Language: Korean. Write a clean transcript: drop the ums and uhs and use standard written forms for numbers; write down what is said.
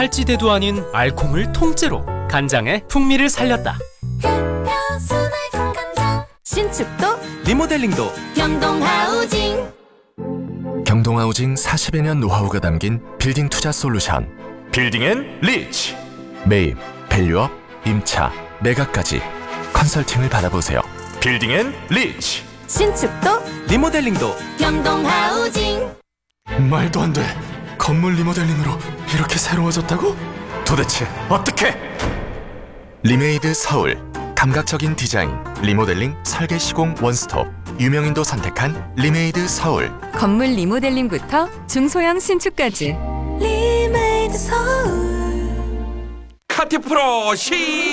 살찌대도 아닌 알콩을 통째로 간장의 풍미를 살렸다. 신축도 리모델링도 경동하우징. 경동하우징 40여 년 노하우가 담긴 빌딩 투자 솔루션. 빌딩 앤 리치. 매입, 밸류업, 임차, 매각까지 컨설팅을 받아보세요. 빌딩 앤 리치. 신축도 리모델링도 경동하우징. 말도 안 돼. 건물 리모델링으로 이렇게 새로워졌다고? 도대체 어떻게? 리메이드 서울. 감각적인 디자인, 리모델링, 설계 시공 원스톱. 유명인도 선택한 리메이드 서울. 건물 리모델링부터 중소형 신축까지. 리메이드 서울. 카티 프로 시작!